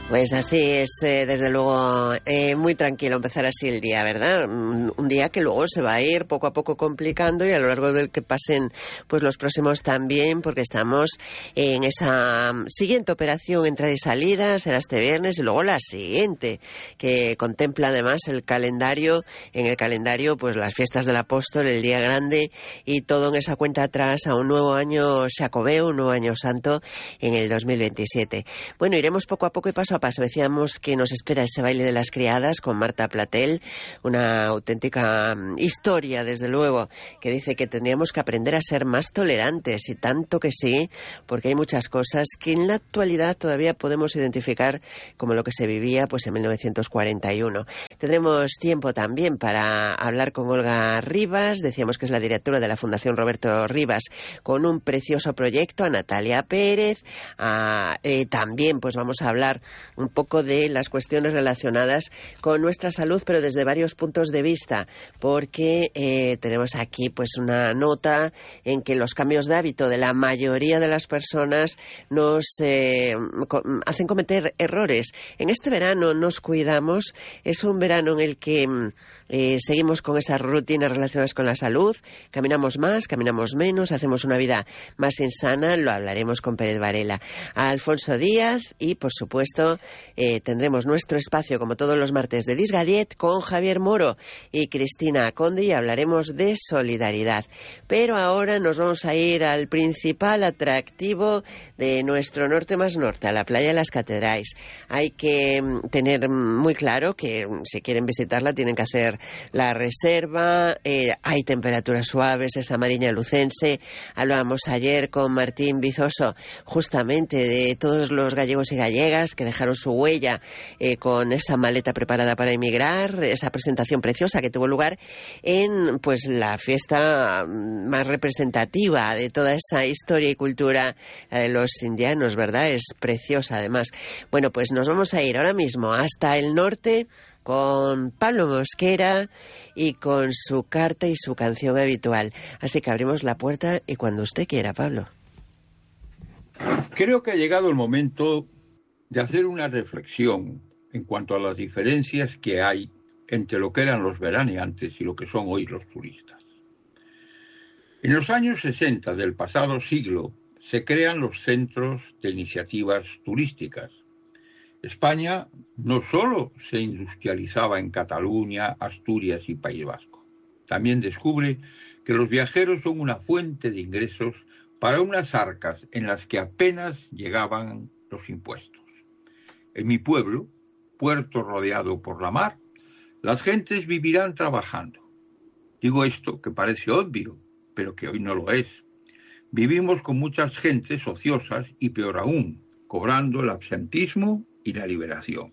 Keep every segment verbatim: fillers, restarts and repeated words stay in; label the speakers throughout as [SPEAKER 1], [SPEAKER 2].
[SPEAKER 1] Pues así es, eh, desde luego, eh, muy tranquilo empezar así el día, ¿verdad? Un, un día que luego se va a ir poco a poco complicando y a lo largo del que pasen pues los próximos también, porque estamos en esa siguiente operación, entrada y salida, será este viernes y luego la siguiente, que contempla además el calendario, en el calendario pues las fiestas del Apóstol, el día grande y todo en esa cuenta atrás a un nuevo año jacobeo, un nuevo año santo en el dos mil veintisiete. Bueno, iremos poco a poco y paso a paso. Decíamos que nos espera ese baile de las criadas con Marta Platel, una auténtica historia, desde luego, que dice que tendríamos que aprender a ser más tolerantes, y tanto que sí, porque hay muchas cosas que en la actualidad todavía podemos identificar como lo que se vivía pues en mil novecientos cuarenta y uno. Tendremos tiempo también para hablar con Olga Rivas, decíamos que es la directora de la Fundación Roberto Rivas, con un precioso proyecto, a Natalia Pérez, a, eh, también pues vamos a hablar un poco de las cuestiones relacionadas con nuestra salud, pero desde varios puntos de vista, porque eh, tenemos aquí pues una nota en que los cambios de hábito de la mayoría de las personas nos eh, co- hacen cometer errores. En este verano nos cuidamos, es un verano en el que eh, seguimos con esas rutinas relacionadas con la salud, caminamos más, caminamos menos, hacemos una vida más insana, lo hablaremos con Pérez Varela, a Alfonso Díaz y, por supuesto, Eh, tendremos nuestro espacio, como todos los martes, de Disgadiet con Javier Moro y Cristina Conde, y hablaremos de solidaridad. Pero ahora nos vamos a ir al principal atractivo de nuestro norte más norte, a la playa de las Catedrales. Hay que tener muy claro que si quieren visitarla tienen que hacer la reserva, eh, hay temperaturas suaves, esa mariña lucense. Hablábamos ayer con Martín Bizoso justamente de todos los gallegos y gallegas que dejaron su huella eh, con esa maleta preparada para emigrar, esa presentación preciosa que tuvo lugar en pues la fiesta más representativa de toda esa historia y cultura eh, de los indianos, ¿verdad? Es preciosa además. Bueno, pues nos vamos a ir ahora mismo hasta el norte con Pablo Mosquera y con su carta y su canción habitual. Así que abrimos la puerta y cuando usted quiera, Pablo.
[SPEAKER 2] Creo que ha llegado el momento de hacer una reflexión en cuanto a las diferencias que hay entre lo que eran los veraneantes y lo que son hoy los turistas. En los años sesenta del pasado siglo se crean los centros de iniciativas turísticas. España no solo se industrializaba en Cataluña, Asturias y País Vasco, también descubre que los viajeros son una fuente de ingresos para unas arcas en las que apenas llegaban los impuestos. En mi pueblo, puerto rodeado por la mar, las gentes vivirán trabajando. Digo esto que parece obvio, pero que hoy no lo es. Vivimos con muchas gentes ociosas y, peor aún, cobrando el absentismo y la liberación.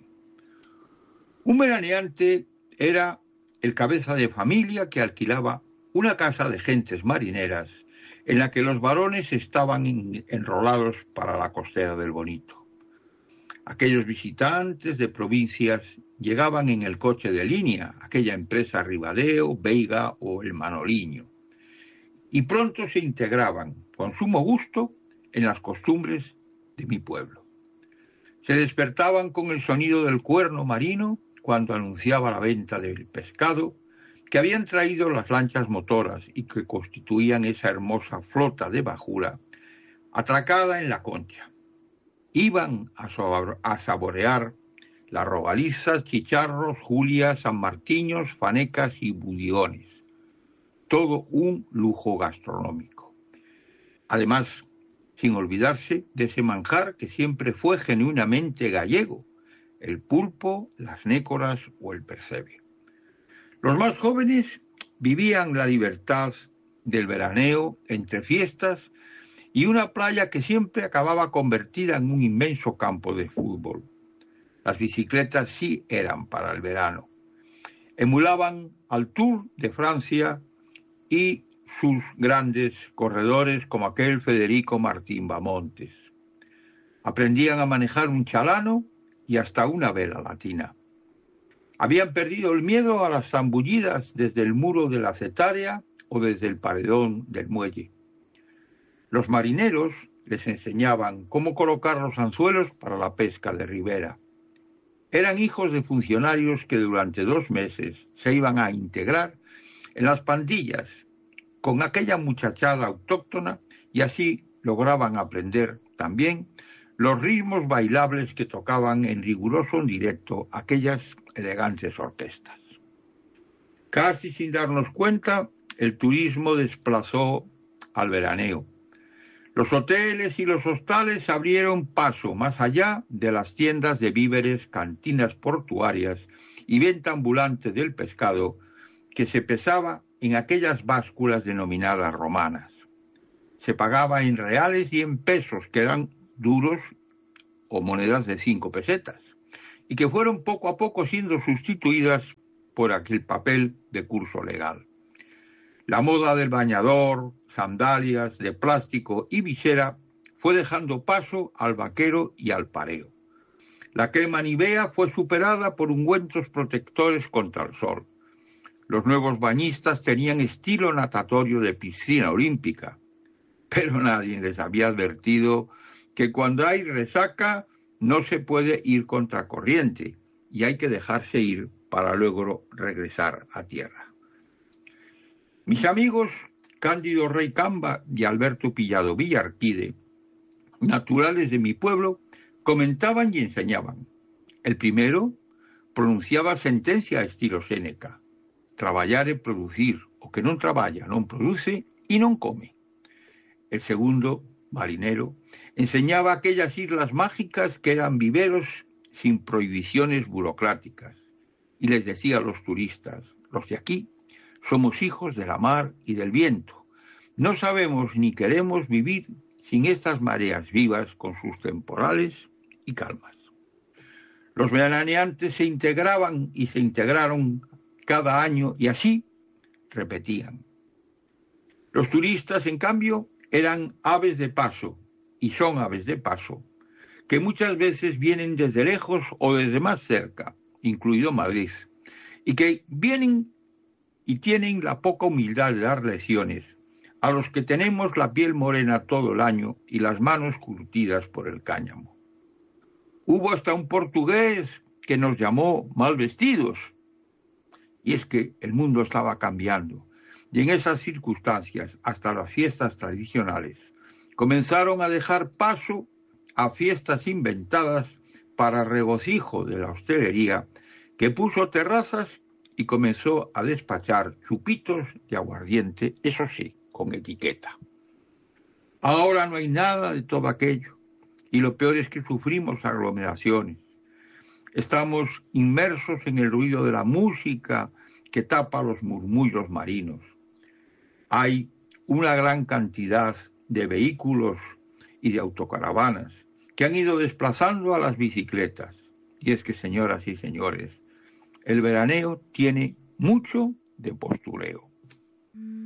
[SPEAKER 2] Un veraneante era el cabeza de familia que alquilaba una casa de gentes marineras en la que los varones estaban enrolados para la costera del Bonito. Aquellos visitantes de provincias llegaban en el coche de línea, aquella empresa Ribadeo, Veiga o el Manoliño, y pronto se integraban, con sumo gusto, en las costumbres de mi pueblo. Se despertaban con el sonido del cuerno marino cuando anunciaba la venta del pescado que habían traído las lanchas motoras y que constituían esa hermosa flota de bajura atracada en la Concha. Iban a, so- a saborear las rogalizas, chicharros, julias, sanmartiños, fanecas y budiones. Todo un lujo gastronómico. Además, sin olvidarse de ese manjar que siempre fue genuinamente gallego, el pulpo, las nécoras o el percebe. Los más jóvenes vivían la libertad del veraneo entre fiestas y una playa que siempre acababa convertida en un inmenso campo de fútbol. Las bicicletas sí eran para el verano. Emulaban al Tour de Francia y sus grandes corredores como aquel Federico Martín Bamontes. Aprendían a manejar un chalano y hasta una vela latina. Habían perdido el miedo a las zambullidas desde el muro de la Cetarea o desde el paredón del muelle. Los marineros les enseñaban cómo colocar los anzuelos para la pesca de ribera. Eran hijos de funcionarios que durante dos meses se iban a integrar en las pandillas con aquella muchachada autóctona y así lograban aprender también los ritmos bailables que tocaban en riguroso directo aquellas elegantes orquestas. Casi sin darnos cuenta, el turismo desplazó al veraneo. Los hoteles y los hostales abrieron paso más allá de las tiendas de víveres, cantinas portuarias y venta ambulante del pescado que se pesaba en aquellas básculas denominadas romanas. Se pagaba en reales y en pesos, que eran duros o monedas de cinco pesetas, y que fueron poco a poco siendo sustituidas por aquel papel de curso legal. La moda del bañador, sandalias de plástico y visera fue dejando paso al vaquero y al pareo. La crema Nivea fue superada por ungüentos protectores contra el sol. Los nuevos bañistas tenían estilo natatorio de piscina olímpica, pero nadie les había advertido que cuando hay resaca no se puede ir contracorriente y hay que dejarse ir para luego regresar a tierra. Mis amigos Cándido Rey Camba y Alberto Pillado Villarquide, naturales de mi pueblo, comentaban y enseñaban. El primero pronunciaba sentencia a estilo Séneca: traballar é producir, o que non traballa non produce e non come. El segundo, marinero, enseñaba aquellas islas mágicas que eran viveros sin prohibiciones burocráticas, y les decía a los turistas: los de aquí somos hijos de la mar y del viento. No sabemos ni queremos vivir sin estas mareas vivas con sus temporales y calmas. Los veraneantes se integraban y se integraron cada año y así repetían. Los turistas, en cambio, eran aves de paso, y son aves de paso, que muchas veces vienen desde lejos o desde más cerca, incluido Madrid, y que vienen y tienen la poca humildad de dar lecciones a los que tenemos la piel morena todo el año y las manos curtidas por el cáñamo. Hubo hasta un portugués que nos llamó mal vestidos, y es que el mundo estaba cambiando, y en esas circunstancias, hasta las fiestas tradicionales comenzaron a dejar paso a fiestas inventadas para regocijo de la hostelería, que puso terrazas y comenzó a despachar chupitos de aguardiente, eso sí, con etiqueta. Ahora no hay nada de todo aquello, y lo peor es que sufrimos aglomeraciones. Estamos inmersos en el ruido de la música que tapa los murmullos marinos. Hay una gran cantidad de vehículos y de autocaravanas que han ido desplazando a las bicicletas. Y es que, señoras y señores, el veraneo tiene mucho de postureo.